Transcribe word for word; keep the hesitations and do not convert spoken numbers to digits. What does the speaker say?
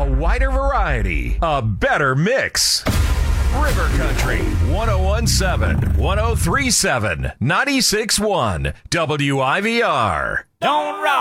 wider variety, a better mix. River Country, one oh one point seven, one oh three point seven, ninety-six point one, W I V R. Don't rock.